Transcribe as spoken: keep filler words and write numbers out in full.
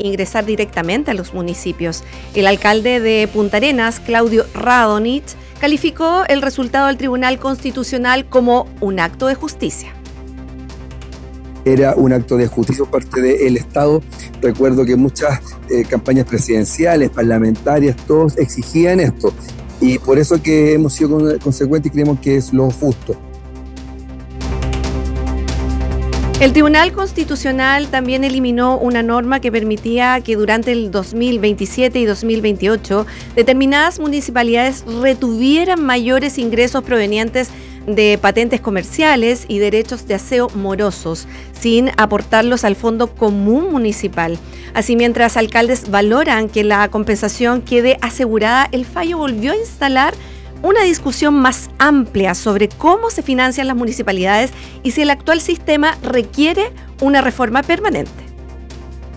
ingresar directamente a los municipios. El alcalde de Punta Arenas, Claudio Radonich, calificó el resultado del Tribunal Constitucional como un acto de justicia. Era un acto de justicia por parte del Estado. Recuerdo que muchas eh, campañas presidenciales, parlamentarias, todos exigían esto. Y por eso que hemos sido consecuentes y creemos que es lo justo. El Tribunal Constitucional también eliminó una norma que permitía que durante el dos mil veintisiete y dos mil veintiocho determinadas municipalidades retuvieran mayores ingresos provenientes de patentes comerciales y derechos de aseo morosos, sin aportarlos al Fondo Común Municipal. Así, mientras alcaldes valoran que la compensación quede asegurada, el fallo volvió a instalar una discusión más amplia sobre cómo se financian las municipalidades y si el actual sistema requiere una reforma permanente.